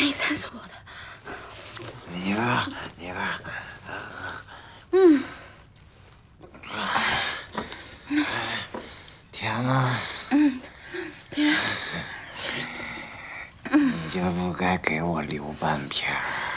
那才是我的。 你的，你的。甜吗？ 甜。 你就不该给我留半片儿。